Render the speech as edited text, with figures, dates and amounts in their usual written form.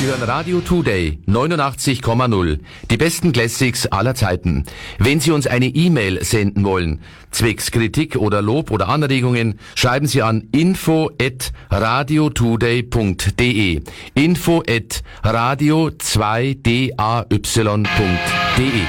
Sie hören Radio Today 89,0. Die besten Classics aller Zeiten. Wenn Sie uns eine E-Mail senden wollen, zwecks Kritik oder Lob oder Anregungen, schreiben Sie an info@radiotoday.de. info@radio2day.de